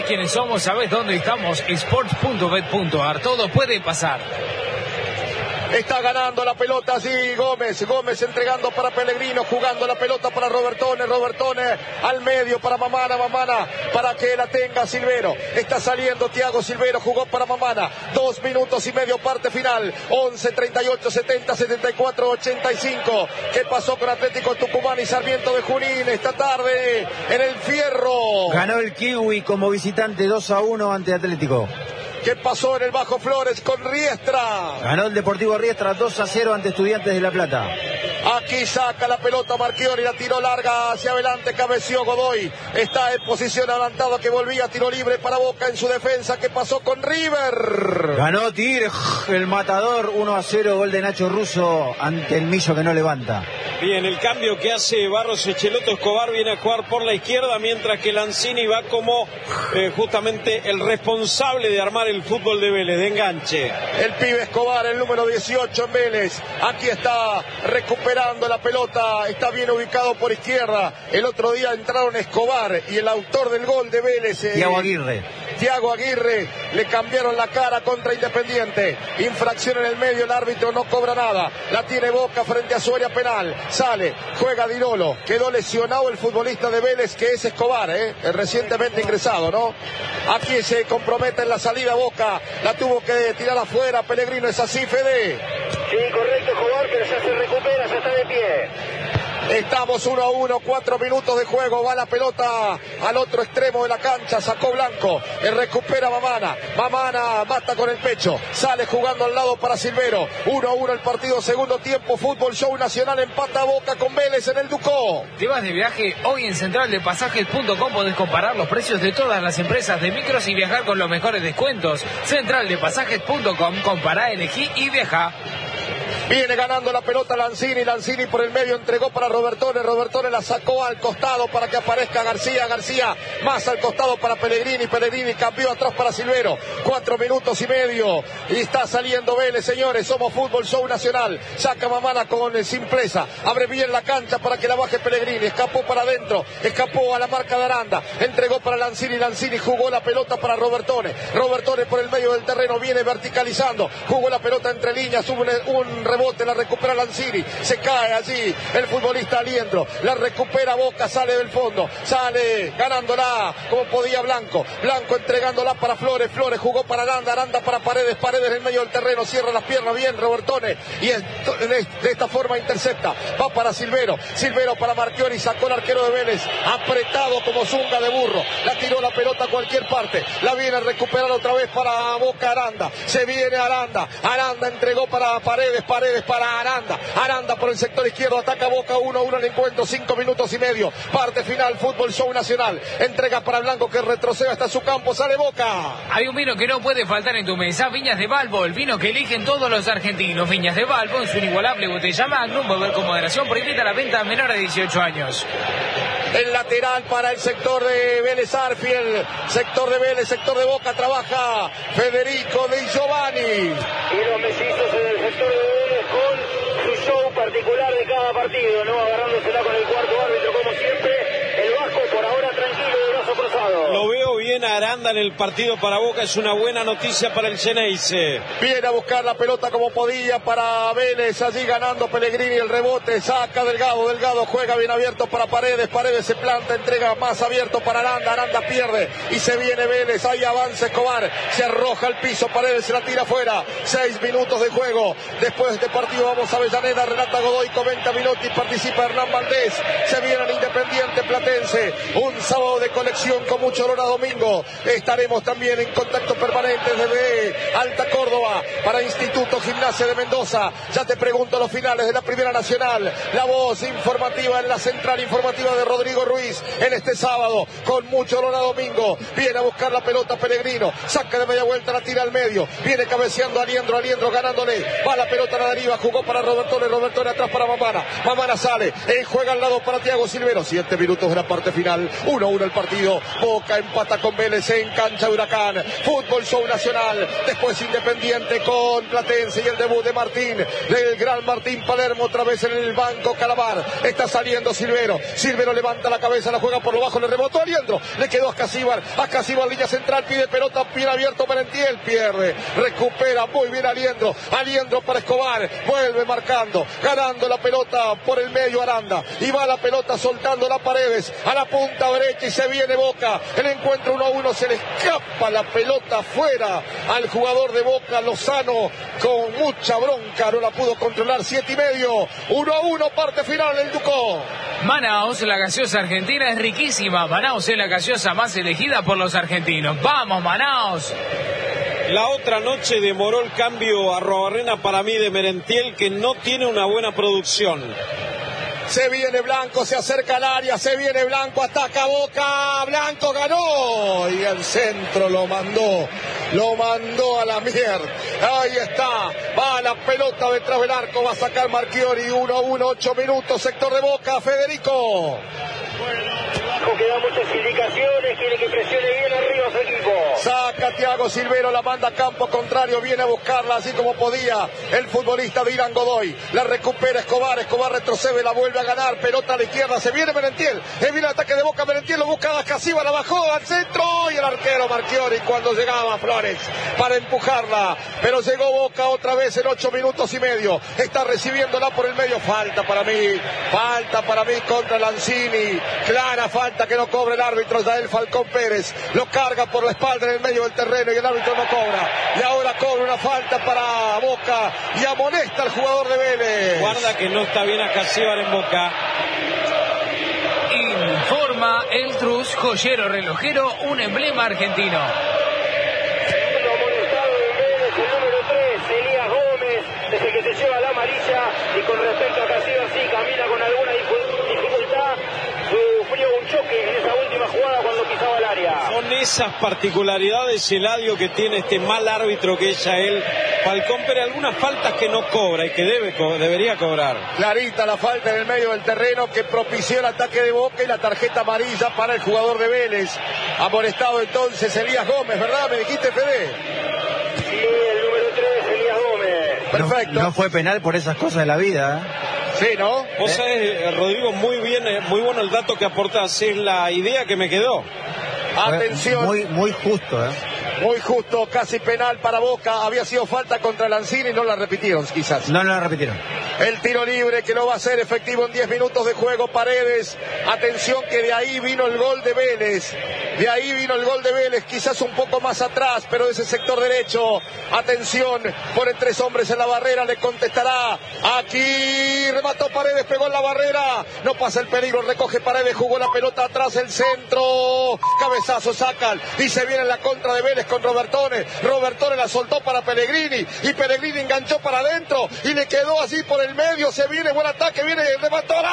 quiénes somos, sabés dónde estamos. Sports.bet.ar. Todo puede pasar. Está ganando la pelota allí Gómez entregando para Pellegrino, jugando la pelota para Robertone al medio para Mamana para que la tenga Silvero. Está saliendo Thiago Silvero, jugó para Mamana. 2 minutos y medio, parte final. 11, 38, 70, 74, 85. ¿Qué pasó con Atlético Tucumán y Sarmiento de Junín esta tarde en el Fierro? Ganó el Kiwi como visitante 2-1 ante Atlético. ¿Qué pasó en el Bajo Flores con Riestra? Ganó el Deportivo Riestra 2-0 ante Estudiantes de La Plata. Aquí saca la pelota Marchiori, la tiró larga hacia adelante, cabeció Godoy. Está en posición adelantada que volvía, tiro libre para Boca en su defensa. ¿Qué pasó con River? Ganó Tigre, el matador, 1-0, gol de Nacho Russo ante el Millo que no levanta. Bien, el cambio que hace Barros Echeloto, Escobar viene a jugar por la izquierda, mientras que Lanzini va como justamente el responsable de armar el fútbol de Vélez, de enganche. El pibe Escobar, el número 18 en Vélez. Aquí está recuperando la pelota, está bien ubicado por izquierda. El otro día entraron Escobar y el autor del gol de Vélez, Thiago Aguirre, le cambiaron la cara contra Independiente. Infracción en el medio, el árbitro no cobra nada. La tiene Boca frente a su área penal. Sale, juega Dinolo. Quedó lesionado el futbolista de Vélez, que es Escobar, recientemente ingresado, ¿no? Aquí se compromete en la salida Boca. La tuvo que tirar afuera Pellegrino, ¿es así, Fede? Sí, correcto, Escobar, pero ya se recupera, ya está de pie. Estamos 1-1, 4 minutos de juego. Va la pelota al otro extremo de la cancha. Sacó Blanco. Recupera Mamana. Mamana mata con el pecho. Sale jugando al lado para Silvero. 1-1 el partido, segundo tiempo. Fútbol Show Nacional empata Boca con Vélez en el Ducó. ¿Te vas de viaje? Hoy en centraldepasajes.com podés comparar los precios de todas las empresas de micros y viajar con los mejores descuentos. Centraldepasajes.com. Compará, elegí y viaja. Viene ganando la pelota Lanzini por el medio entregó para Robertone la sacó al costado para que aparezca García más al costado para Pellegrini cambió atrás para Silvero. 4 minutos y medio y está saliendo Vélez, señores. Somos Fútbol Show Nacional. Saca Mamana con simpleza, abre bien la cancha para que la baje Pellegrini, escapó para adentro, escapó a la marca de Aranda, entregó para Lanzini jugó la pelota para Robertone por el medio del terreno, viene verticalizando, jugó la pelota entre líneas, hubo un rebote, la recupera Lanzini, se cae allí el futbolista Aliendro, la recupera Boca, sale del fondo, sale ganándola como podía Blanco entregándola para Flores jugó para Aranda para Paredes en el medio del terreno, cierra las piernas bien Robertone y de esta forma intercepta, va para Silvero para Marchiori, sacó el arquero de Vélez, apretado como zunga de burro, la tiró la pelota a cualquier parte, la viene a recuperar otra vez para Boca Aranda, se viene Aranda entregó para Paredes para Aranda por el sector izquierdo, ataca Boca 1-1 el encuentro, 5 minutos y medio, parte final, Fútbol Show Nacional, entrega para Blanco que retrocede hasta su campo, sale Boca. Hay un vino que no puede faltar en tu mesa, Viñas de Balbo, el vino que eligen todos los argentinos. Viñas de Balbo en su inigualable botella Magnum, beber con moderación, prohibida la venta a menores de 18 años. El lateral para el sector de Vélez Arfiel, sector de Vélez, sector de Boca, trabaja Federico De Giovanni. Y los mellizos en el sector de Vélez con su show particular de cada partido, ¿no? Agarrándosela con el cuarto árbitro como siempre. El Vasco por ahora tranquilo, de brazo cruzado. Lo veo bien a Aranda en el partido para Boca, es una buena noticia para el Xeneize. Viene a buscar la pelota como podía para Vélez, allí ganando Pellegrini el rebote, saca Delgado juega bien abierto para Paredes se planta, entrega más abierto para Aranda pierde y se viene Vélez, ahí avanza Escobar, se arroja al piso, Paredes se la tira afuera, 6 minutos de juego, después de este partido vamos a Avellaneda, relata Godoy, comenta Minotti, participa Hernán Valdés, se viene el Independiente Platense, un sábado de colección con mucho olor a domingo, estaremos también en contacto permanente desde Alta Córdoba para Instituto Gimnasia de Mendoza, ya te pregunto los finales de la Primera Nacional, la voz informativa en la central informativa de Rodrigo Ruiz en este sábado, con mucho olor a domingo, viene a buscar la pelota Pellegrino, saca de media vuelta, la tira al medio, viene cabeceando Aliendro ganándole, va la pelota a la deriva, jugó para Robertone atrás para Mamana sale, juega al lado para Thiago Silvero, 7 minutos de la parte final, 1-1 el partido, Boca empata con con Vélez en cancha de Huracán. Fútbol Show Nacional, después Independiente con Platense y el debut de Martín, del gran Martín Palermo, otra vez en el banco Calamar. Está saliendo Silvero levanta la cabeza, la juega por lo bajo, le rebotó a Aliendro, le quedó a Casíbar línea central, pide pelota, bien abierto Merentiel, pierde, recupera muy bien Aliendro para Escobar, vuelve marcando, ganando la pelota por el medio Aranda, y va la pelota soltando las Paredes a la punta derecha y se viene Boca, el encuentro 1-1, se le escapa la pelota fuera al jugador de Boca, Lozano, con mucha bronca, no la pudo controlar, 7:30, 1-1, parte final del Ducó. Manaos, la gaseosa argentina es riquísima. Manaos es la gaseosa más elegida por los argentinos. ¡Vamos, Manaos! La otra noche demoró el cambio a Arruabarrena para mí de Merentiel, que no tiene una buena producción. Se viene Blanco, se acerca al área, se viene Blanco, ataca Boca, Blanco ganó y el centro lo mandó a la mierda. Ahí está, va la pelota detrás del arco, va a sacar Marchiori, 1-1, 8 minutos, sector de Boca, Federico. Que da muchas indicaciones, quiere que presione bien arriba a su equipo. Saca Thiago Silvero, la manda a campo contrario, viene a buscarla así como podía el futbolista de Irán Godoy, la recupera Escobar retrocede, la vuelve a ganar, pelota a la izquierda, se viene Merentiel, viene el ataque de Boca, Merentiel lo busca a Casíbar, la bajó al centro y el arquero Marchiori cuando llegaba Flores para empujarla, pero llegó Boca otra vez en 8 minutos y medio, está recibiéndola por el medio, falta para mí contra Lanzini, clara falta que no cobra el árbitro Yael Falcón Pérez, lo carga por la espalda en el medio del terreno y el árbitro no cobra, y ahora cobra una falta para Boca y amonesta al jugador de Vélez. Guarda que no está bien a Casíbar en Boca. Informa el Trus, joyero relojero, un emblema argentino. Segundo amonestado de Vélez, el número 3, Elías Gómez, es el que se lleva la amarilla, y con respecto a Casíbar sí camina con alguna dificultad, sufrió un choque en esa última jugada cuando pisaba el área. Son esas particularidades, Eladio, que tiene este mal árbitro que es Yael Falcón, pero algunas faltas que no cobra y que debería cobrar. Clarita la falta en el medio del terreno que propició el ataque de Boca y la tarjeta amarilla para el jugador de Vélez. Amonestado entonces Elías Gómez, ¿verdad? ¿Me dijiste, Fede? Sí, el número 3, Elías Gómez. Perfecto. No fue penal por esas cosas de la vida, ¿eh? Sí, ¿no? Vos sabés, Rodrigo, muy bien, muy bueno el dato que aportás, es la idea que me quedó. Atención. Muy justo, ¿eh? Muy justo, casi penal para Boca. Había sido falta contra Lanzini y no la repitieron, quizás. No la repitieron. El tiro libre que no va a ser efectivo en 10 minutos de juego, Paredes. Atención que de ahí vino el gol de Vélez. Quizás un poco más atrás, pero de ese sector derecho. Atención, pone 3 hombres en la barrera, le contestará. Aquí remató Paredes, pegó en la barrera. No pasa el peligro, recoge Paredes, jugó la pelota atrás, el centro. Cabezazo sacan y se viene en la contra de Vélez con Robertone la soltó para Pellegrini y Pellegrini enganchó para adentro y le quedó así por el medio, se viene buen ataque, viene el remató al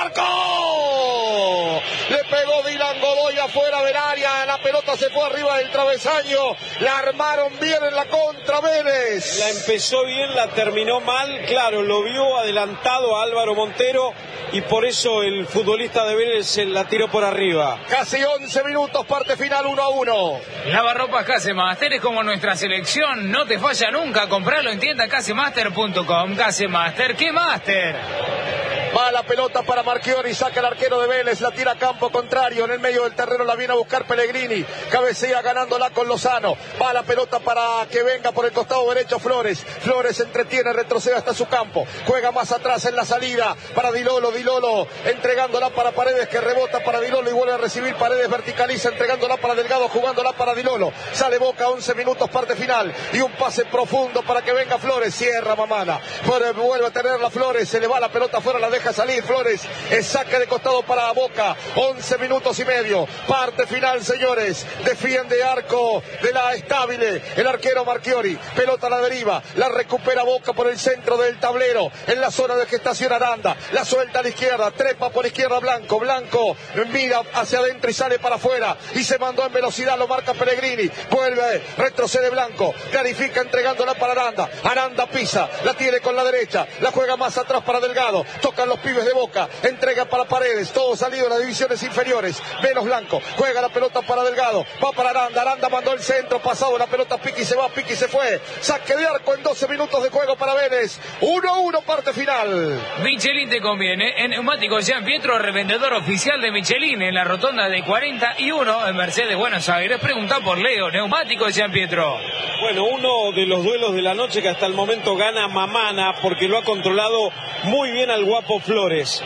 arco, le pegó Dylan Godoy afuera del área, la pelota se fue arriba del travesaño, la armaron bien en la contra Vélez. La empezó bien, la terminó mal, claro, lo vio adelantado a Álvaro Montero y por eso el futbolista de Vélez se la tiró por arriba. Casi 11 minutos, parte final 1-1. Lavarropas Casemaster es como nuestra selección, no te falla nunca, compralo en tienda casemaster.com. Casemaster, ¿qué Master? Va la pelota para Marchiori, saca el arquero de Vélez, la tira a campo contrario, en el medio del terreno la viene a buscar Pellegrini, cabecea ganándola con Lozano, va la pelota para que venga por el costado derecho Flores entretiene, retrocede hasta su campo, juega más atrás en la salida para Dilolo, entregándola para Paredes que rebota para Dilolo y vuelve a recibir Paredes, verticaliza, entregándola para Delgado, jugándola para Dilolo, sale Boca, 11 minutos, parte final, y un pase profundo para que venga Flores, cierra Mamana, vuelve a tenerla Flores, se le va la pelota afuera, la deja salir Flores, saque de costado para Boca, 11 minutos y medio, parte final señores, defiende arco de la Estable, el arquero Marchiori, pelota a la deriva, la recupera Boca por el centro del tablero, en la zona de gestación Aranda, la suelta a la izquierda, trepa por izquierda Blanco mira hacia adentro y sale para afuera, y se mandó en velocidad, lo marca Pellegrini, vuelve, retrocede Blanco, clarifica entregándola para Aranda pisa, la tiene con la derecha, la juega más atrás para Delgado, tocan los los pibes de Boca. Entrega para Paredes, todo salido de las divisiones inferiores. Menos Blanco, juega la pelota para Delgado. Va para Aranda, Aranda mandó el centro, pasado la pelota, Piqui se va, Piqui se fue. Saque de arco en 12 minutos de juego para Vélez. 1-1 parte final. Michelin te conviene. En Neumáticos Gian Pietro, revendedor oficial de Michelin en la rotonda de 41 en Mercedes, Buenos Aires. Pregunta por Leo, Neumáticos Gian Pietro. Bueno, uno de los duelos de la noche que hasta el momento gana Mamana porque lo ha controlado muy bien al guapo Flores.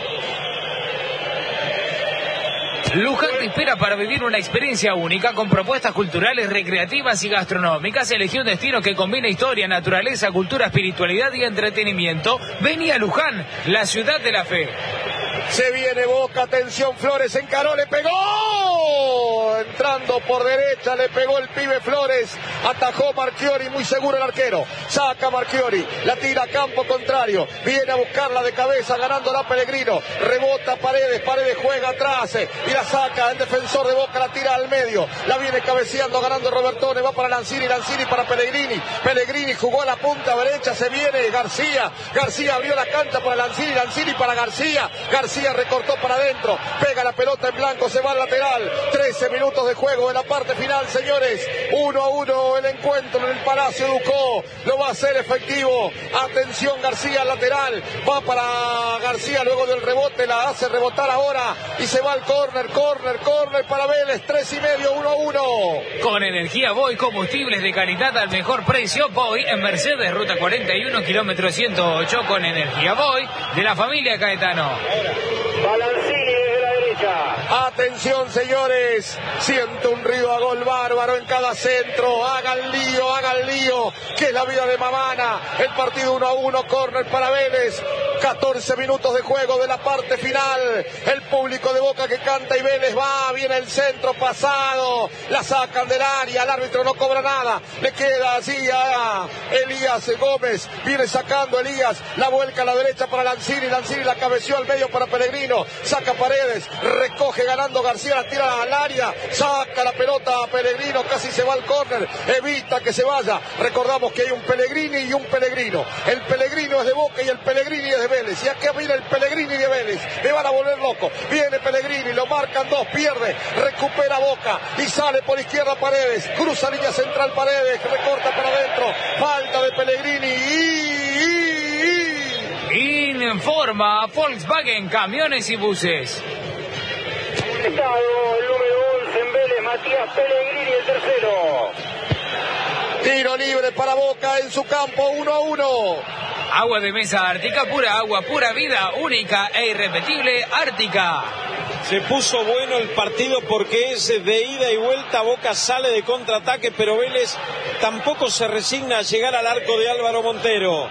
Luján te espera para vivir una experiencia única con propuestas culturales, recreativas y gastronómicas. Elegí un destino que combina historia, naturaleza, cultura, espiritualidad y entretenimiento. Vení a Luján, la ciudad de la fe. Se viene Boca, atención, Flores encaró, le pegó. Entrando por derecha, le pegó el pibe Flores. Atajó Marchiori, muy seguro el arquero. Saca Marchiori, la tira a campo contrario. Viene a buscarla de cabeza, ganándola Pellegrino. Rebota Paredes, Paredes juega atrás y la saca el defensor de Boca, la tira al medio. La viene cabeceando, ganando Robertone. Va para Lanzini, Lanzini para Pellegrini. Pellegrini jugó a la punta derecha, se viene García. García abrió la cancha para Lanzini, Lanzini para García. García recortó para adentro, pega la pelota en blanco, se va al lateral. 13 minutos de juego en la parte final, señores. 1-1 el encuentro en el Palacio Ducó. Lo va a hacer efectivo. Atención, García al lateral. Va para García luego del rebote, la hace rebotar ahora y se va al córner, córner para Vélez. 3,5, 1-1. Con Energía Boy, combustibles de calidad al mejor precio. Boy en Mercedes, ruta 41, kilómetro 108, con Energía Boy de la familia Caetano. Balancini desde la derecha. Atención, señores. Siento un río a gol bárbaro en cada centro. Hagan lío, que es la vida de Mamana. El partido 1-1, córner para Vélez. 14 minutos de juego de la parte final. El público de Boca que canta y Vélez va, viene el centro pasado. La sacan del área, el árbitro no cobra nada. Le queda así a Elías Gómez. Viene sacando Elías, la vuelca a la derecha para Lanzini. Lanzini la cabeció al medio para Pellegrino. Saca Paredes, recoge ganando García, la tira al área. Saca la pelota a Pellegrino, casi se va al córner. Evita que se vaya. Recordamos que hay un Pellegrini y un Pellegrino. El Pellegrino es de Boca y el Pellegrini es de Vélez. Y aquí viene el Pellegrini de Vélez. Me van a volver loco. Viene Pellegrini, lo marcan dos, pierde. Recupera Boca y sale por izquierda Paredes. Cruza línea central Paredes, recorta para adentro. Falta de Pellegrini Informa Volkswagen Camiones y Buses. Estado el número 11 en Vélez, Matías Pellegrini, el tercero. Tiro libre para Boca en su campo, 1-1. Agua de mesa Ártica, pura agua, pura vida, única e irrepetible, Ártica. Se puso bueno el partido porque es de ida y vuelta. Boca sale de contraataque, pero Vélez tampoco se resigna a llegar al arco de Álvaro Montero.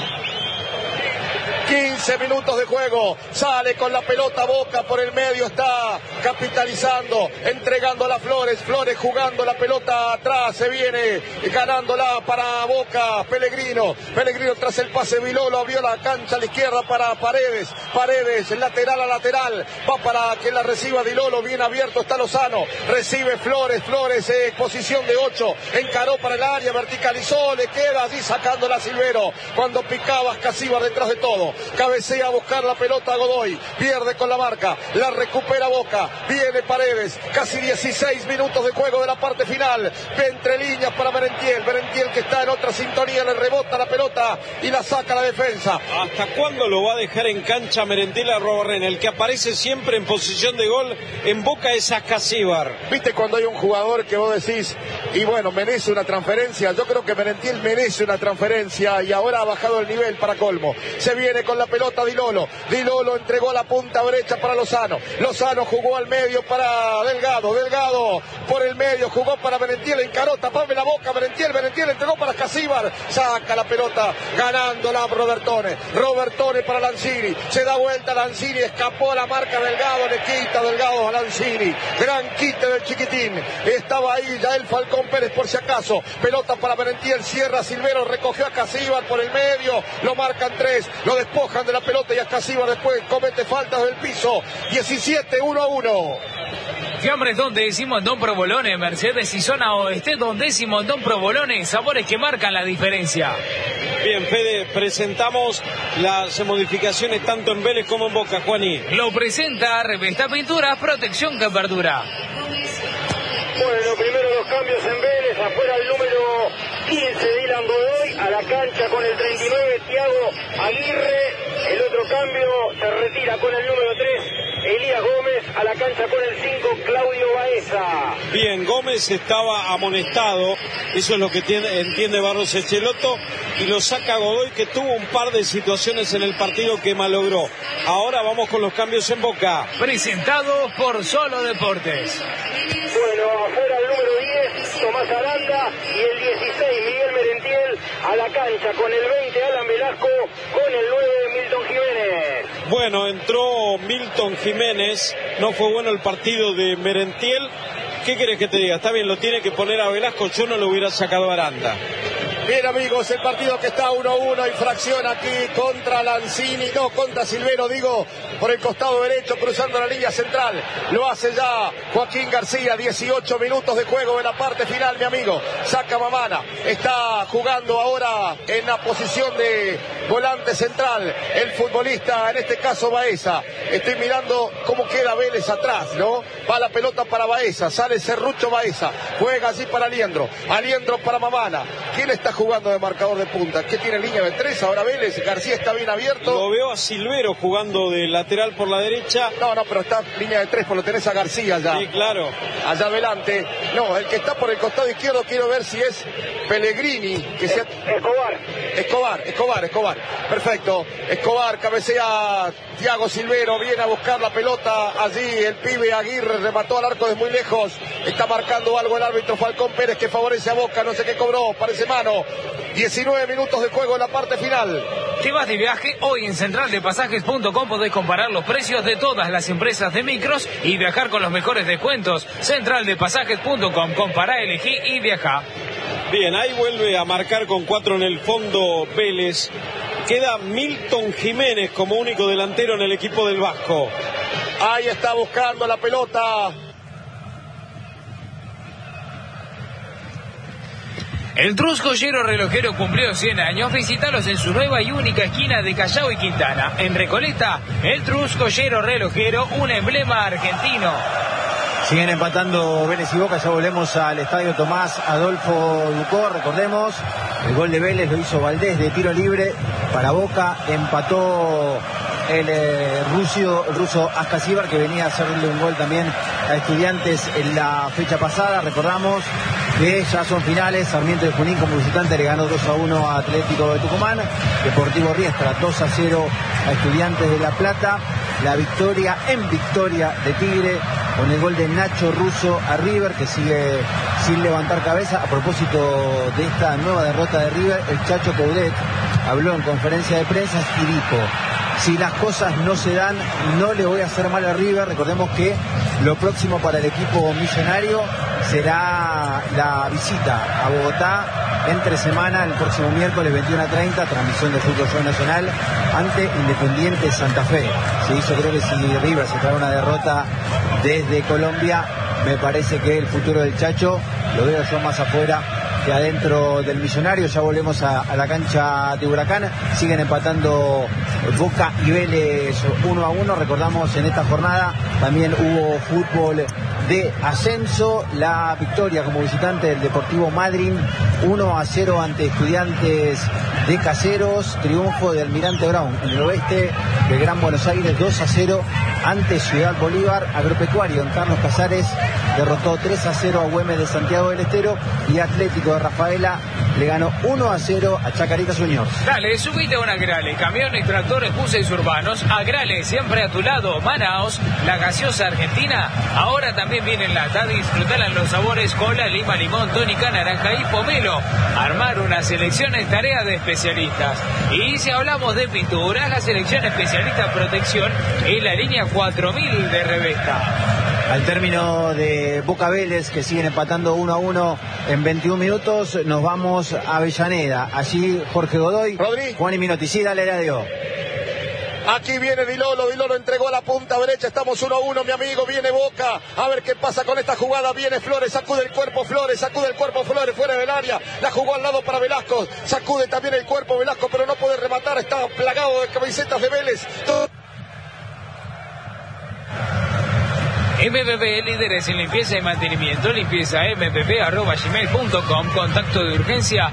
15 minutos de juego, sale con la pelota Boca por el medio, está capitalizando, entregándola a Flores, Flores jugando la pelota atrás, se viene ganándola para Boca, Pellegrino tras el pase Vilolo, abrió la cancha a la izquierda para Paredes, lateral a lateral, va para que la reciba Dilolo, bien abierto está Lozano, recibe Flores, posición de 8, encaró para el área, verticalizó, le queda allí sacándola a Silvero, cuando picaba Casíbar detrás de todo. Cabecea a buscar la pelota Godoy, pierde con la marca, la recupera Boca, viene Paredes, casi 16 minutos de juego de la parte final, entre líneas para Merentiel que está en otra sintonía, le rebota la pelota y la saca la defensa. ¿Hasta cuándo lo va a dejar en cancha Merentiel a Robarrena? El que aparece siempre en posición de gol en Boca es Casíbar. ¿Viste cuando hay un jugador que vos decís, y bueno, merece una transferencia? Yo creo que Merentiel merece una transferencia y ahora ha bajado el nivel para colmo. Se viene con la pelota Dilolo entregó la punta derecha para Lozano jugó al medio para Delgado por el medio jugó para Merentiel, encaró, tapame la boca Merentiel entregó para Casíbar, saca la pelota ganándola Robertone para Lanzini, se da vuelta Lanzini, escapó a la marca Delgado, le quita Delgado a Lanzini, gran quite del chiquitín, estaba ahí ya el Falcón Pérez por si acaso, pelota para Merentiel, cierra Silvero, recogió a Casíbar por el medio, lo marcan 3, lo despojan de la pelota y a Casíbar después comete faltas del piso. 17, 1-1. Fiambres Don Décimo en Don Provolone, Mercedes y Zona Oeste, Don Décimo en Don Provolone, sabores que marcan la diferencia. Bien, Fede, presentamos las modificaciones tanto en Vélez como en Boca, Juaní. Lo presenta Revesta Pinturas, protección que perdura. Bueno, primero los cambios en Vélez, afuera el número 15 Dylan Godoy, a la cancha con el 39 Thiago Aguirre, el otro cambio se retira con el número 3 Elías Gómez, a la cancha con el 5 Claudio Baeza. Bien, Gómez estaba amonestado, eso es lo que entiende Barros Echeloto, y lo saca Godoy, que tuvo un par de situaciones en el partido que malogró. Ahora vamos con los cambios en Boca. Presentado por Solo Deportes. Bueno, afuera el número 10, Tomás Aranda, y el 16, Miguel Merentiel, a la cancha con el 20, Alan Velasco, con el 9, Milton Jiménez. Bueno, entró Milton Jiménez, no fue bueno el partido de Merentiel. ¿Qué querés que te diga? Está bien, lo tiene que poner a Velasco, yo no lo hubiera sacado a Aranda. Bien, amigos, el partido que está 1-1, infracción aquí contra Lanzini, no, contra Silvero, digo, por el costado derecho, cruzando la línea central. Lo hace ya Joaquín García, 18 minutos de juego en la parte final, mi amigo. Saca Mamana, está jugando ahora en la posición de volante central, el futbolista, en este caso Baeza. Estoy mirando cómo queda Vélez atrás, ¿no? Va la pelota para Baeza, sale Serrucho Baeza, juega así para Aliendro para Mamana. ¿Quién está jugando de marcador de punta? ¿Qué tiene línea de 3? Ahora Vélez, García está bien abierto. Lo veo a Silvero jugando de lateral por la derecha. No, pero está línea de 3, por lo tenés a García allá. Sí, claro. Allá adelante. No, el que está por el costado izquierdo, quiero ver si es Pellegrini. Que sea... Escobar. Perfecto. Escobar, cabecea Thiago Silvero, viene a buscar la pelota allí. El pibe Aguirre remató al arco de muy lejos. Está marcando algo el árbitro Falcón Pérez, que favorece a Boca, no sé qué cobró, parece mano. 19 minutos de juego en la parte final. ¿Te vas de viaje? Hoy en centraldepasajes.com podés comparar los precios de todas las empresas de micros y viajar con los mejores descuentos. Centraldepasajes.com, compará, elegí y viajá. Bien, ahí vuelve a marcar con 4 en el fondo Vélez. Queda Milton Jiménez como único delantero en el equipo del Vasco. Ahí está buscando la pelota. El Trus Joyero Relojero cumplió 100 años. Visítalos en su nueva y única esquina de Callao y Quintana. En Recoleta, el Trus Joyero Relojero, un emblema argentino. Siguen empatando Vélez y Boca, ya volvemos al estadio Tomás Adolfo Ducó, recordemos, el gol de Vélez lo hizo Valdés de tiro libre para Boca, empató el ruso Ascasíbar, que venía a hacerle un gol también a Estudiantes en la fecha pasada. Recordamos que ya son finales. Sarmiento de Junín como visitante le ganó 2-1 a Atlético de Tucumán, Deportivo Riestra 2-0 a Estudiantes de La Plata. La victoria en victoria de Tigre con el gol de Nacho Russo a River, que sigue sin levantar cabeza. A propósito de esta nueva derrota de River, el Chacho Coudet habló en conferencia de prensa y dijo: si las cosas no se dan, no le voy a hacer mal a River. Recordemos que lo próximo para el equipo millonario será la visita a Bogotá entre semana, el próximo miércoles 21:30, transmisión de Fútbol Show Nacional ante Independiente Santa Fe. Sí, yo creo que si River se trae una derrota desde Colombia, me parece que el futuro del Chacho lo veo yo más afuera que adentro del millonario. Ya volvemos a la cancha de Huracán. Siguen empatando Boca y Vélez 1-1. Recordamos, en esta jornada también hubo fútbol de ascenso. La victoria como visitante del Deportivo Madryn 1-0 ante Estudiantes de Caseros. Triunfo de Almirante Brown en el oeste del Gran Buenos Aires 2-0 ante Ciudad Bolívar. Agropecuario en Carlos Casares derrotó 3-0 a Güemes de Santiago del Estero, y Atlético de Rafaela le ganó 1-0 a Chacarita Juniors. Dale, subite a un Agrale, camiones, tractores, buses urbanos. Agrale, siempre a tu lado. Manaos, la gaseosa argentina, ahora también viene en lata. Disfrutala en los sabores cola, lima, limón, tónica, naranja y pomelo. Armar una selección es tarea de especialistas. Y si hablamos de pinturas, la selección especialista protección es la línea 4000 de Revesta. Al término de Boca Vélez, que siguen empatando 1-1 en 21 minutos, nos vamos a Avellaneda. Allí Jorge Godoy, Rodri. Juan y Minotti. Sí, dale, radio. Aquí viene Dilolo entregó a la punta derecha, estamos 1-1, mi amigo, viene Boca, a ver qué pasa con esta jugada, viene Flores, sacude el cuerpo Flores, fuera del área, la jugó al lado para Velasco, sacude también el cuerpo Velasco, pero no puede rematar, está plagado de camisetas de Vélez. MPP, líderes en limpieza y mantenimiento, limpieza mpp@gmail.com, contacto de urgencia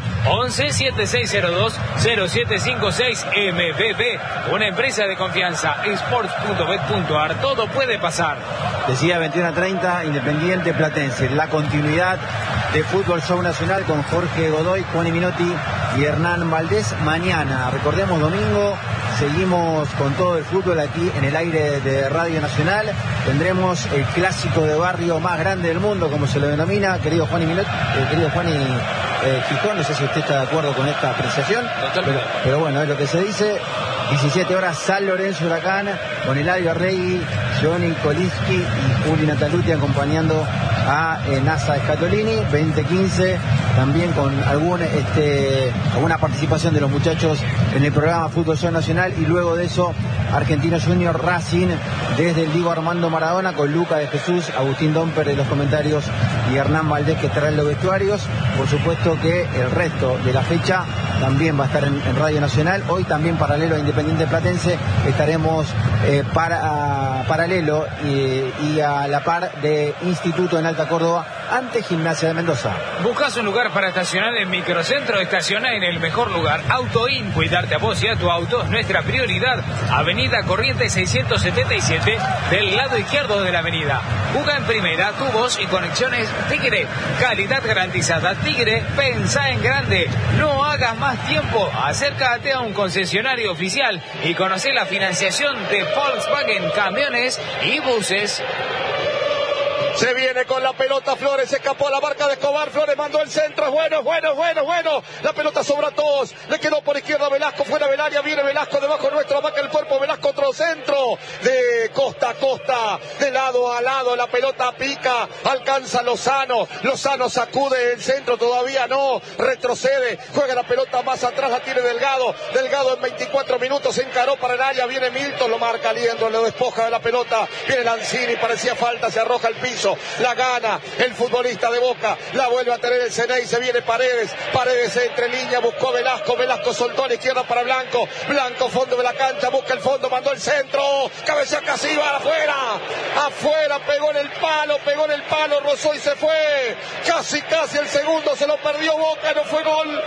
11-7602-0756, MPP, una empresa de confianza, sports.bet.ar, todo puede pasar. Decía 21:30, Independiente Platense, la continuidad de Fútbol Show Nacional con Jorge Godoy, Juan Minotti y Hernán Valdés. Mañana, recordemos, domingo, seguimos con todo el fútbol aquí en el aire de Radio Nacional. Tendremos el clásico de barrio más grande del mundo, como se lo denomina, querido Juan y Gijón. No sé si usted está de acuerdo con esta apreciación, pero bueno, es lo que se dice. 17 horas, San Lorenzo Huracán, con Eladio Arregui, Johnny Koliski y Juli Nataluti acompañando a Nasa Scatolini. 20:15, también con alguna participación de los muchachos en el programa Fútbol Show Nacional, y luego de eso Argentino Junior Racing desde el Diego Armando Maradona, con Luca de Jesús, Agustín Domper en los comentarios y Hernán Valdés, que estará en los vestuarios. Por supuesto que el resto de la fecha también va a estar en Radio Nacional. Hoy también, paralelo a Independiente Platense, estaremos paralelo y a la par de Instituto en Alta Córdoba ante Gimnasia de Mendoza. ¿Buscas un lugar para estacionar en Microcentro? Estaciona en el mejor lugar. AutoIn, cuidarte a vos y a tu auto es nuestra prioridad. Avenida Corrientes 677, del lado izquierdo de la avenida. Busca en primera tu voz y conexiones Tigre. Calidad garantizada. Tigre, pensá en grande. No hagas más tiempo. Acércate a un concesionario oficial y conoce la financiación de Volkswagen Camiones y Buses. Se viene con la pelota Flores, escapó a la marca de Escobar, Flores mandó el centro, es bueno, la pelota sobra a todos, le quedó por izquierda Velasco, fuera del área, viene Velasco debajo nuestro, marca el cuerpo, Velasco otro centro, de costa a costa, de lado a lado, la pelota pica, alcanza Lozano sacude el centro, todavía no, retrocede, juega la pelota más atrás, la tiene Delgado en 24 minutos, se encaró para el área, viene Milton, lo marca Liendo, lo despoja de la pelota, viene Lanzini, parecía falta, se arroja al piso, la gana el futbolista de Boca, la vuelve a tener el Ceney, se viene Paredes entre líneas, buscó Velasco soltó a la izquierda para Blanco, fondo de la cancha, busca el fondo, mandó el centro, cabecea Casiva, afuera, pegó en el palo, rozó y se fue, casi el segundo, se lo perdió Boca, no fue gol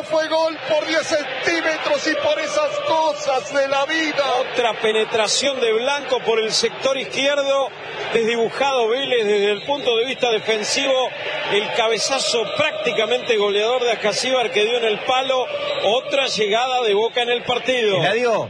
por 10 centímetros y por esas cosas de la vida. Otra penetración de Blanco por el sector izquierdo, desdibujado Vélez desde el punto de vista defensivo, el cabezazo prácticamente goleador de Ascasíbar que dio en el palo. Otra llegada de Boca en el partido. Eladio,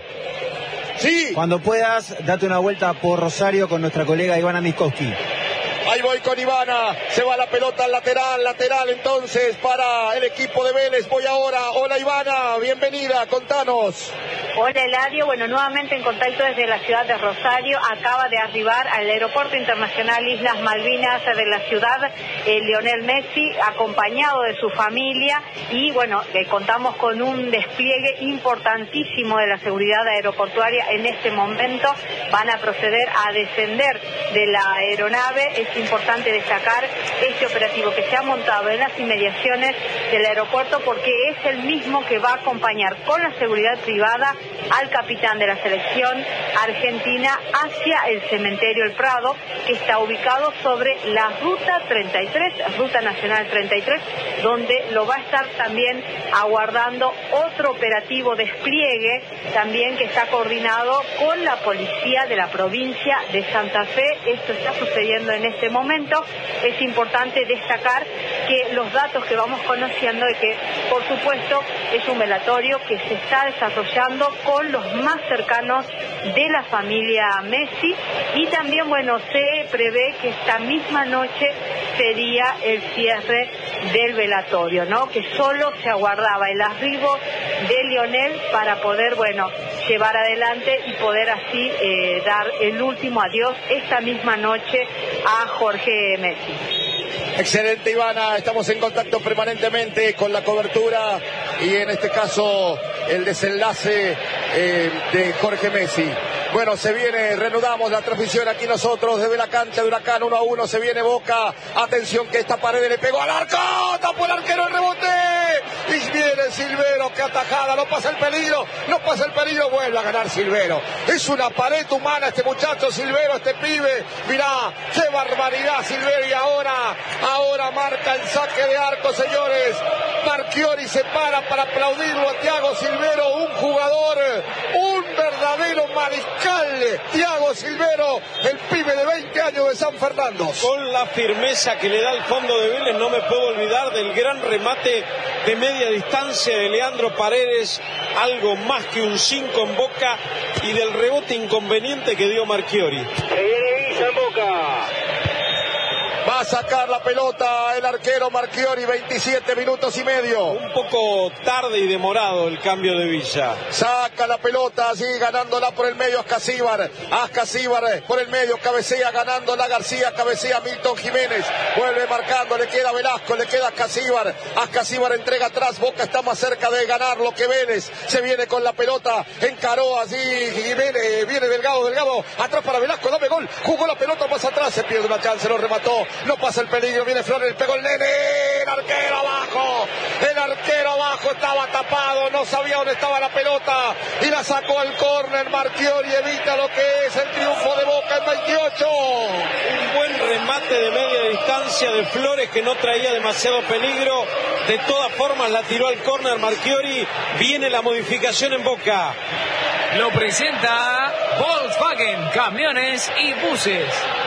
sí, cuando puedas, date una vuelta por Rosario con nuestra colega Ivana Miskowski. Ahí voy con Ivana, se va la pelota al lateral entonces para el equipo de Vélez. Voy ahora, hola Ivana, bienvenida, contanos. Hola Eladio, nuevamente en contacto desde la ciudad de Rosario. Acaba de arribar al Aeropuerto Internacional Islas Malvinas de la ciudad Lionel Messi, acompañado de su familia, y contamos con un despliegue importantísimo de la seguridad aeroportuaria en este momento. Van a proceder a descender de la aeronave. Es importante destacar este operativo que se ha montado en las inmediaciones del aeropuerto, porque es el mismo que va a acompañar con la seguridad privada al capitán de la selección argentina hacia el cementerio El Prado, que está ubicado sobre la ruta 33, ruta nacional 33, donde lo va a estar también aguardando otro operativo despliegue también que está coordinado con la policía de la provincia de Santa Fe. Esto está sucediendo en este momento. Es importante destacar que los datos que vamos conociendo es que, por supuesto, es un velatorio que se está desarrollando con los más cercanos de la familia Messi, y también, se prevé que esta misma noche sería el cierre del velatorio, que solo se aguardaba el arribo de Lionel para poder, llevar adelante y poder así dar el último adiós esta misma noche a Jorge Messi. Excelente Ivana, estamos en contacto permanentemente con la cobertura y en este caso el desenlace de Jorge Messi. Bueno, se viene, reanudamos la transmisión aquí nosotros desde la cancha de Huracán. 1-1, se viene Boca. Atención que esta Paredes le pegó al arco, tapó el arquero el rebote. Y viene Silvero, que atajada, no pasa el peligro, vuelve a ganar Silvero. Es una pared humana este muchacho Silvero, este pibe. Mirá, qué barbaridad Silvero. Y ahora marca el saque de arco, señores. Marchiori se para aplaudirlo a Thiago Silvero, un jugador, un verdadero mariscal. Thiago Silvero, el pibe de 20 años de San Fernando. Con la firmeza que le da el fondo de Vélez, no me puedo olvidar del gran remate de media distancia de Leandro Paredes, algo más que un 5 en Boca, y del rebote inconveniente que dio Marchiori. Se viene Villa en Boca. Va a sacar la pelota el arquero Marchiori, 27 minutos y medio. Un poco tarde y demorado el cambio de Villa. Saca la pelota allí, ganándola por el medio Ascasíbar por el medio, cabecea ganándola García, cabecea Milton Jiménez, vuelve marcando, le queda Velasco, le queda Ascasíbar entrega atrás, Boca está más cerca de ganar lo que Vélez. Se viene con la pelota, encaró allí Jiménez, viene Delgado, atrás para Velasco, dame gol, jugó la pelota más atrás, se pierde una chance, lo remató. No pasa el peligro, viene Flores, pegó el nene, el arquero abajo, estaba tapado, no sabía dónde estaba la pelota y la sacó al córner. Marchiori evita lo que es el triunfo de Boca en 28. Un buen remate de media distancia de Flores que no traía demasiado peligro, de todas formas la tiró al córner Marchiori. Viene la modificación en Boca. Lo presenta Volkswagen, camiones y buses.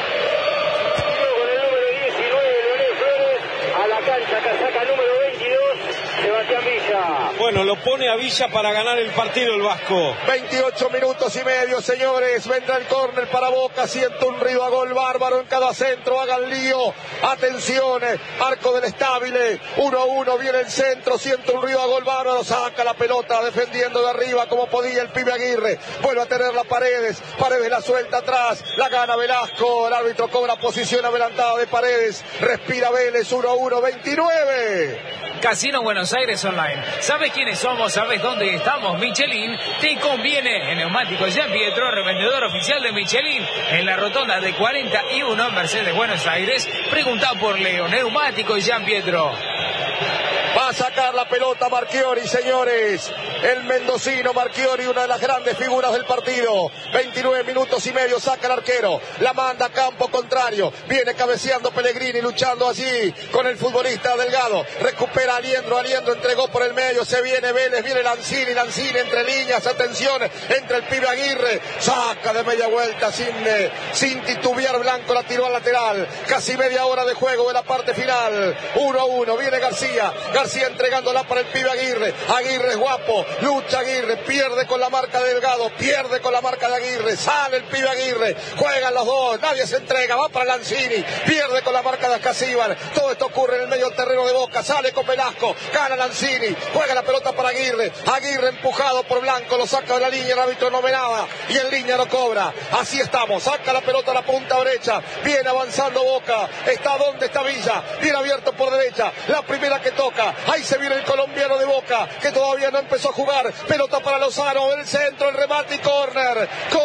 Casaca número 22, Sebastián Villa. Bueno, lo pone a Villa para ganar el partido el Vasco. 28 minutos y medio, señores. Vendrá el córner para Boca. Siento un ruido a gol bárbaro en cada centro. Hagan lío. Atención, arco del Estabile. 1-1, viene el centro. Siento un ruido a gol bárbaro. Saca la pelota defendiendo de arriba como podía el pibe Aguirre. Vuelve a tener las Paredes. Paredes la suelta atrás. La gana Velasco. El árbitro cobra posición adelantada de Paredes. Respira Vélez. 1-1, 29. Casino Buenos Aires Online. ¿Sabes quiénes somos? ¿Sabes dónde estamos? Michelin te conviene. En Neumáticos Gian Pietro, revendedor oficial de Michelin, en la rotonda de 41 en Mercedes, Buenos Aires. Pregunta por Leo. Neumáticos Gian Pietro. Va a sacar la pelota Marchiori, señores. El mendocino Marchiori, una de las grandes figuras del partido. 29 minutos y medio, saca el arquero. La manda a campo contrario. Viene cabeceando Pellegrini, luchando allí con el futbolista Delgado. Recupera Aliendro, entregó por el medio. Se viene Vélez, viene Lanzini entre líneas. Atención, entre el pibe Aguirre. Saca de media vuelta sin titubear Blanco, la tiró al lateral. Casi media hora de juego de la parte final. 1-1, viene García entregándola para el pibe Aguirre. Aguirre es guapo, lucha Aguirre, pierde con la marca de Delgado, pierde con la marca de Aguirre, sale el pibe Aguirre, juegan los dos, nadie se entrega, va para Lanzini, pierde con la marca de Ascasíbar. Todo esto ocurre en el medio terreno de Boca, sale con Velasco, gana Lanzini, juega la pelota para Aguirre empujado por Blanco, lo saca de la línea, el árbitro no ve nada y en línea no cobra. Así estamos, saca la pelota a la punta derecha, viene avanzando Boca, está donde está Villa, viene abierto por derecha, la primera que toca, ahí se viene el colombiano de Boca, que todavía no empezó a jugar, pelota para Lozano, el centro, el remate y córner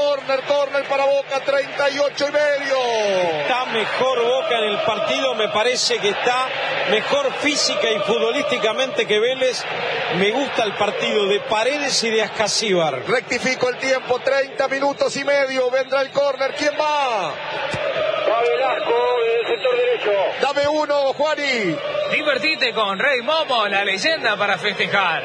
para Boca, 38 y medio. Está mejor Boca en el partido, me parece que está mejor física y futbolísticamente que Vélez. Me gusta el partido de Paredes y de Ascasíbar. Rectifico el tiempo, 30 minutos y medio, vendrá el córner, ¿quién va? Va Velasco en el sector derecho. Dame uno, Juani. Divertite con Rey Momo, la leyenda para festejar.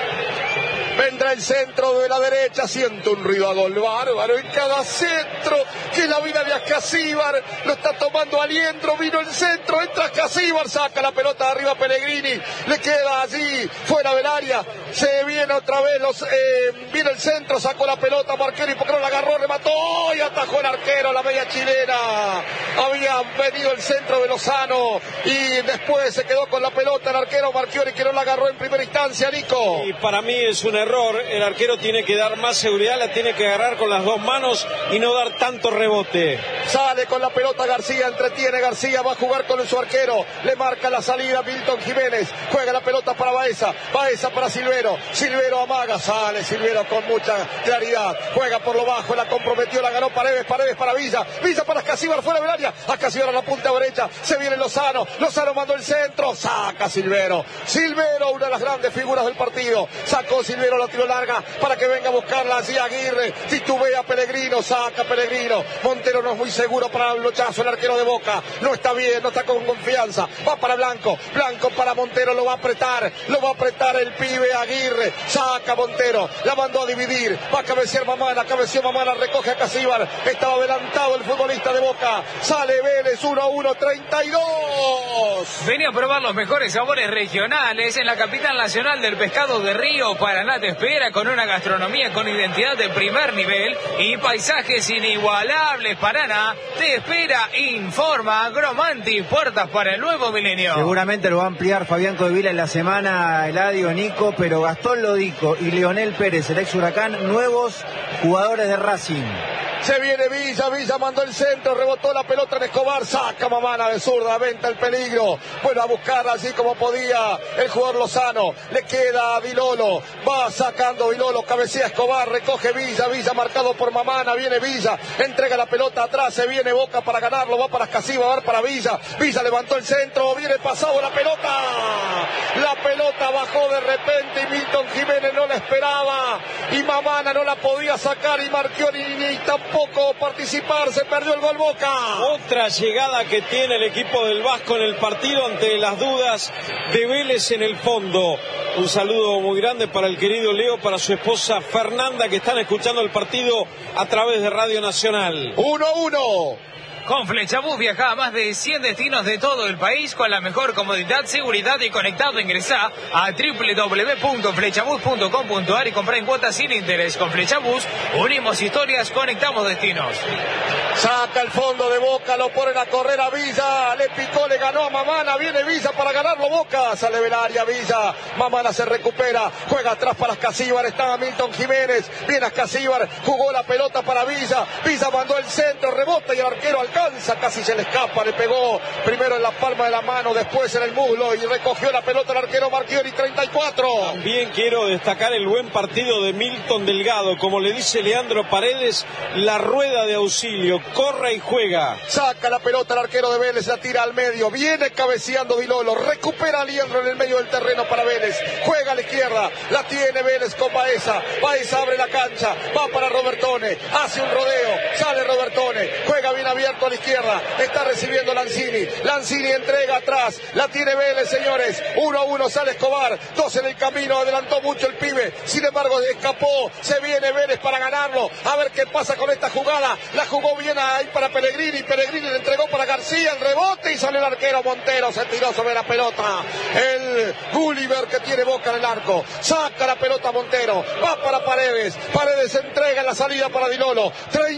Vendrá el centro de la derecha, siento un ruido a gol bárbaro en cada centro, que la vida de Ascasíbar, lo está tomando Aliendro, vino el centro, entra Ascasíbar, saca la pelota de arriba Pellegrini, le queda allí, fuera del área, se viene otra vez, viene el centro, sacó la pelota Marchiori, porque no la agarró, remató y atajó el arquero, la media chilena. Había venido el centro de Lozano y después se quedó con la pelota el arquero Marchiori, que no la agarró en primera instancia, Nico. Y para mí es un error error. El arquero tiene que dar más seguridad, la tiene que agarrar con las dos manos y no dar tanto rebote. Sale con la pelota García, entretiene García, va a jugar con su arquero, le marca la salida Milton Jiménez, juega la pelota para Baeza, Baeza para Silvero, Silvero amaga, sale Silvero con mucha claridad, juega por lo bajo, la comprometió, la ganó Paredes, Paredes para Villa, Villa para Ascasíbar fuera del área, Ascasíbar a la punta derecha, se viene Lozano, Lozano mandó el centro, saca Silvero, Silvero, una de las grandes figuras del partido, sacó Silvero, la tiró larga para que venga a buscarla así Aguirre, titubea Pellegrino, saca Pellegrino, Montero no es muy seguro para el lochazo, el arquero de Boca, no está bien, no está con confianza, va para Blanco, Blanco para Montero, lo va a apretar el pibe Aguirre, saca Montero, la mandó a dividir, va a cabecear Mamana, cabeció Mamana, recoge a Casíbar, estaba adelantado el futbolista de Boca, sale Vélez 1-1, 32. Venía a probar los mejores sabores regionales en la capital nacional del pescado de Río. Paraná te espera con una gastronomía con identidad de primer nivel y paisajes inigualables. Paraná te espera, informa Agromanti, puertas para el nuevo milenio. Seguramente lo va a ampliar Fabián Codevila en la semana, Eladio, Nico, pero Gastón Lodico y Leonel Pérez, el ex Huracán, nuevos jugadores de Racing. Se viene Villa, Villa mandó el centro, rebotó la pelota en Escobar, saca Mamana de zurda, venta el peligro, bueno a buscar así como podía el jugador Lozano, le queda a Vilolo, va sacando Vilolo, cabecea Escobar, recoge Villa, Villa marcado por Mamana, viene Villa, entrega la pelota atrás, se viene Boca para ganarlo, va para Escasiba, va para Villa, Villa levantó el centro, viene pasado la pelota bajó de repente y Milton Jiménez no la esperaba y Mamana no la podía sacar y Marchioni ni tampoco participar, se perdió el gol Boca. Otra llegada que tiene el equipo del Vasco en el partido ante las dudas de Vélez en el fondo. Un saludo muy grande para el querido Leo, para su esposa Fernanda, que están escuchando el partido a través de Radio Nacional. 1-1. Con Flechabús viaja a más de 100 destinos de todo el país con la mejor comodidad, seguridad y conectado. Ingresá a www.flechabús.com.ar y comprá en cuotas sin interés. Con Flechabús unimos historias, conectamos destinos. Saca el fondo de Boca, lo ponen a correr a Villa, le picó, le ganó a Mamana, viene Villa para ganarlo Boca, sale del área Villa, Mamana se recupera, juega atrás para Ascasíbar, está Milton Jiménez, viene Ascasíbar, jugó la pelota para Villa, Villa mandó el centro, rebota y el arquero alcanza, casi se le escapa, le pegó primero en la palma de la mano, después en el muslo y recogió la pelota el arquero Marchioni, 34. También quiero destacar el buen partido de Milton Delgado, como le dice Leandro Paredes, la rueda de auxilio, corre y juega. Saca la pelota el arquero de Vélez, la tira al medio, viene cabeceando Vilolo, recupera a Liendro en el medio del terreno para Vélez, juega a la izquierda, la tiene Vélez con Baeza, Baeza abre la cancha, va para Robertone, hace un rodeo, sale Robertone, juega bien abierto a la izquierda, está recibiendo Lanzini, Lanzini entrega atrás, la tiene Vélez, señores, 1-1, sale Escobar, 2 en el camino, adelantó mucho el pibe, sin embargo escapó, se viene Vélez para ganarlo, a ver qué pasa con esta jugada, la jugó bien ahí para Pellegrini, Pellegrini le entregó para García, el rebote y sale el arquero Montero, se tiró sobre la pelota, el Gulliver que tiene Boca en el arco, saca la pelota Montero, va para Paredes, Paredes entrega la salida para Vilolo,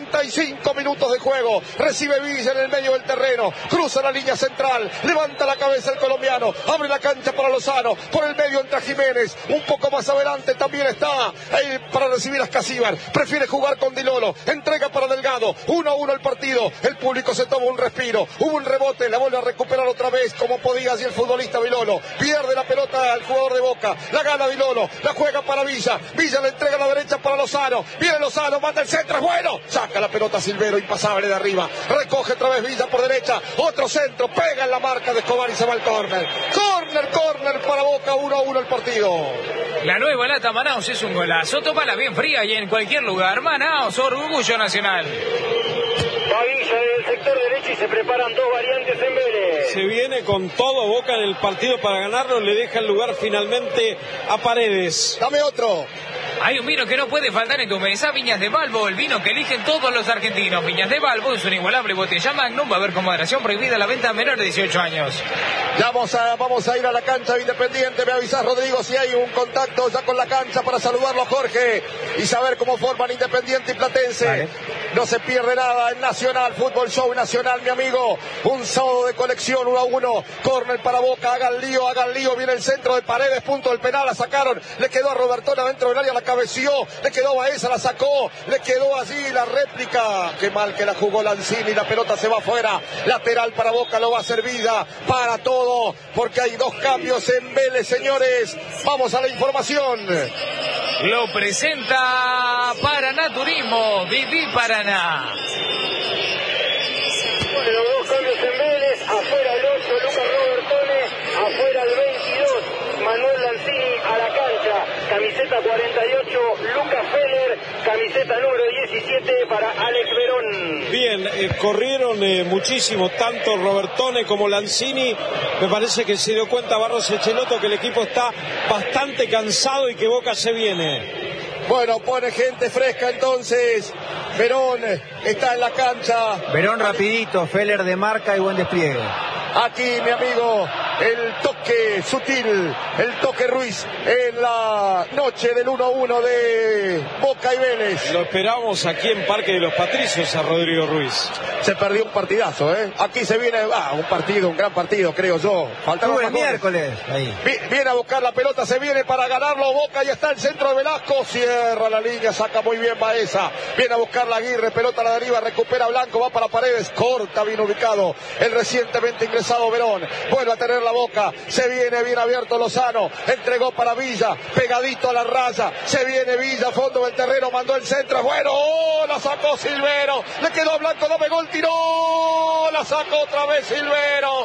35 minutos de juego, recibe Villa en el medio del terreno, cruza la línea central, levanta la cabeza el colombiano, abre la cancha para Lozano, por el medio entra Jiménez, un poco más adelante también está ahí para recibir a Ascasíbar, prefiere jugar con Dilolo, entrega para Delgado, 1-1 el partido, el público se toma un respiro, hubo un rebote, la vuelve a recuperar otra vez como podía así el futbolista Vilolo, pierde la pelota al jugador de Boca, la gana Vilolo, la juega para Villa, Villa le entrega a la derecha para Lozano, viene Lozano, manda el centro, es bueno, saca la pelota Silvero, impasable de arriba, recoge otra vez Villa por derecha, otro centro, pega en la marca de Escobar y se va al córner, córner para Boca, 1-1 el partido. La nueva lata Manaos es un golazo, tómala bien fría y en cualquier lugar. Manaos, orgullo nacional. Pavilla del sector derecho y se preparan dos variantes en Vélez. Se viene con todo Boca en el partido para ganarlo, le deja el lugar finalmente a Paredes. Dame otro. Hay un vino que no puede faltar en tu mesa, Viñas de Balbo, el vino que eligen todos los argentinos. Viñas de Balbo es una inigualable botella Magnum, va a haber con moderación prohibida la venta a menores de 18 años. Ya vamos a ir a la cancha de Independiente, me avisás Rodrigo si hay un contacto ya con la cancha para saludarlo a Jorge y saber cómo forman Independiente y Platense. Vale. No se pierde nada en Nacional, Fútbol Show Nacional, mi amigo. Un sábado de colección, 1-1. Córner para Boca, hagan lío. Viene el centro de Paredes, punto del penal, la sacaron. Le quedó a Robertone adentro del área, la cabeció. Le quedó a Baeza, la sacó. Le quedó allí la réplica. Qué mal que la jugó Lanzini, la pelota se va afuera. Lateral para Boca, lo va a hacer Vida. Para todo, porque hay 2 cambios en Vélez, señores. Vamos a la información. Lo presenta Paraná Turismo, Viví Paraná. Bueno, 2 cambios en Vélez, afuera el 8, Lucas Robertone, afuera el 22, Manuel Lanzini a la cancha, camiseta 48, Lucas Feller, camiseta número 17 para Alex Verón. Bien, corrieron muchísimo, tanto Robertone como Lanzini. Me parece que se dio cuenta Barros Echelotto que el equipo está bastante cansado y que Boca se viene. Bueno, pone gente fresca entonces. Verón está en la cancha. Verón rapidito, Feller de marca y buen despliegue. Aquí, mi amigo, el toque sutil, el toque Ruiz en la noche del 1-1 de Boca y Vélez. Lo esperamos aquí en Parque de los Patricios a Rodrigo Ruiz. Se perdió un partidazo, ¿eh? Aquí se viene, un gran partido, creo yo. Faltaba el miércoles. Ahí. Viene a buscar la pelota, se viene para ganarlo Boca y está el centro de Velasco. Cierra la línea, saca muy bien Baeza. Viene a buscar la Aguirre, pelota a la deriva, recupera Blanco, va para Paredes, corta, bien ubicado. El recientemente ingresado Verón. Vuelve a tener la Boca, se viene bien abierto Lozano, entregó para Villa, pegadito a la raya, se viene Villa, fondo del terreno, mandó el centro, bueno, la sacó Silvero, le quedó a Blanco, no pegó el tiró, la sacó otra vez Silvero,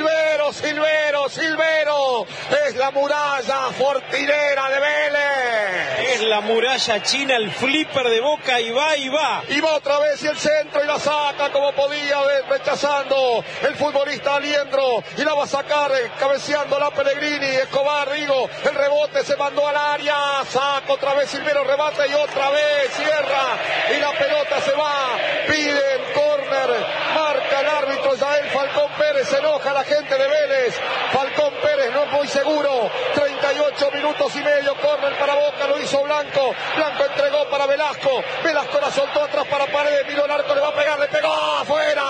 es la muralla fortinera de Vélez. Es la muralla china, el flipper de Boca y va. Y va otra vez y el centro y la saca como podía, rechazando el futbolista Aliendro y la va a sacar cabeceando la Pellegrini, Escobar, digo, el rebote se mandó al área, saca otra vez Silvero, rebate y otra vez cierra y la pelota se va, piden córner, marca el árbitro Yael Falcón Pérez, se enoja la gente de Vélez, Falcón Pérez no es muy seguro, 38 minutos y medio, córner para Boca, lo hizo Blanco entregó para Velasco la soltó atrás para Paredes, miró el arco, le va a pegar, le pegó, afuera,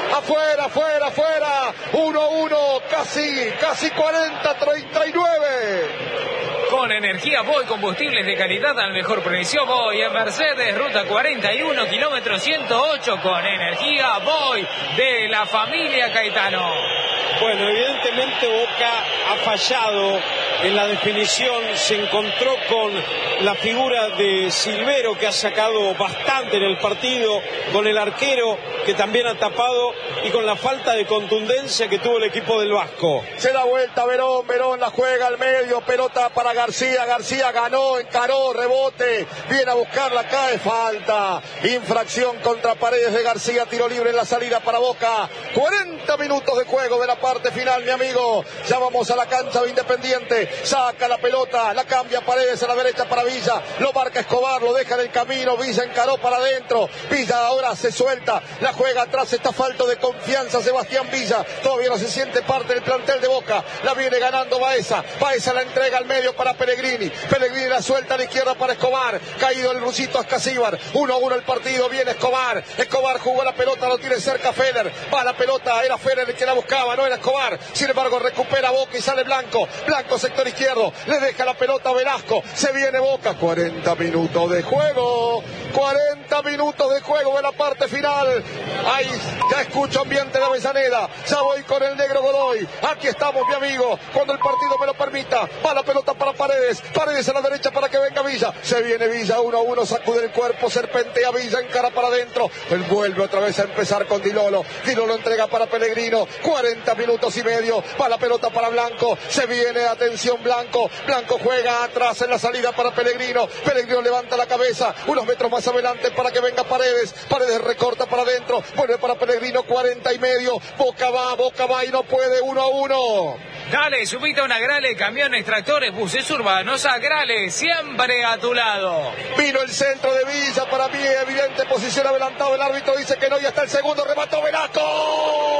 1-1, casi 40-39. Con energía Voy, combustibles de calidad al mejor precio. Voy en Mercedes, ruta 41, kilómetro 108, con energía Voy de la familia Caetano. Bueno, evidentemente Boca ha fallado en la definición, se encontró con la figura de Silvero, que ha sacado bastante en el partido, con el arquero, que también ha tapado, y con la falta de contundencia que tuvo el equipo del Vasco. Se da vuelta Verón la juega al medio, pelota para García ganó, encaró, rebote, viene a buscarla, cae, falta, infracción contra Paredes de García, tiro libre en la salida para Boca, 40 minutos de juego de la parte final, mi amigo, ya vamos a la cancha de Independiente, saca la pelota, la cambia Paredes a la derecha para Villa, lo marca Escobar, lo deja en el camino, Villa encaró para adentro, Villa ahora se suelta, la juega atrás, está falto de confianza Sebastián Villa, todavía no se siente parte del plantel de Boca, la viene ganando Baeza la entrega al medio para Pellegrini la suelta a la izquierda para Escobar, caído el rusito Ascasíbar, 1-1 el partido, viene Escobar jugó la pelota, lo tiene cerca Feller, va la pelota, era Feller el que la buscaba, no era Escobar, sin embargo recupera Boca y sale Blanco sector izquierdo, le deja la pelota a Velasco, se viene Boca, 40 minutos de juego de la parte final, ahí ya escucho ambiente de Avellaneda, ya voy con el negro Godoy, aquí estamos mi amigo, cuando el partido me lo permita, va la pelota para Paredes a la derecha para que venga Villa, se viene Villa, 1-1, sacude el cuerpo, serpentea Villa, encara para adentro, él vuelve otra vez a empezar con Dilolo entrega para Pellegrino, 40 minutos y medio, va la pelota para Blanco, se viene, atención Blanco juega atrás en la salida para Pellegrino levanta la cabeza, unos metros más adelante para que venga Paredes recorta para adentro, vuelve para Pellegrino, 40 y medio, Boca va y no puede, 1-1. Dale, subite a una Grale, camiones, tractores, buses urbanos, a Grale, siempre a tu lado. Vino el centro de Villa, para mí evidente posición adelantado, el árbitro dice que no, ya está el segundo, remató Velasco.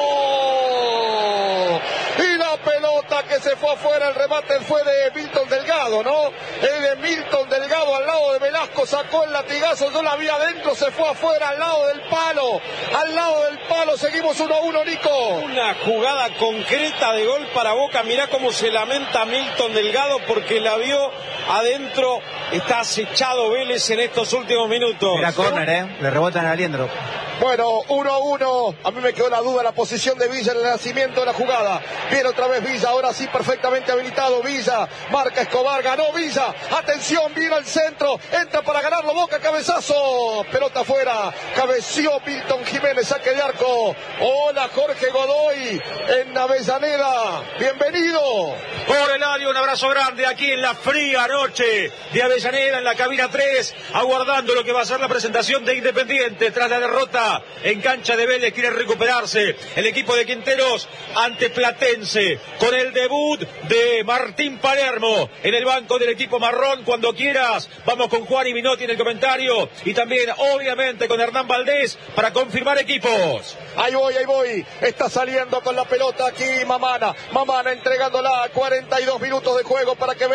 Y la pelota que se fue afuera, el remate fue de Milton Delgado. Delgado, ¿no? El de Milton Delgado al lado de Velasco, sacó el latigazo, yo la vi adentro, se fue afuera, al lado del palo, seguimos 1-1, Nico. Una jugada concreta de gol para Boca, mirá cómo se lamenta Milton Delgado porque la vio adentro, está acechado Vélez en estos últimos minutos. Era córner, le rebotan a Aliendro. Bueno, 1-1, a mí me quedó la duda la posición de Villa en el nacimiento de la jugada. Viene otra vez Villa, ahora sí perfectamente habilitado Villa, marca Escobar, ganó Villa, atención, vino al centro, entra para ganarlo Boca, cabezazo, pelota afuera, cabeció Milton Jiménez, saque de arco. Hola Jorge Godoy en Avellaneda, bienvenido. Por Eladio, un abrazo grande aquí en la fría noche de Avellaneda, en la cabina 3, aguardando lo que va a ser la presentación de Independiente tras la derrota en cancha de Vélez. Quiere recuperarse el equipo de Quinteros ante Platense, con el debut de Martín Palermo en el banco del equipo marrón. Cuando quieras, vamos con Juan y Minotti en el comentario, y también obviamente con Hernán Valdés para confirmar equipos. Ahí voy, está saliendo con la pelota aquí Mamana entregándola, 42 minutos de juego para que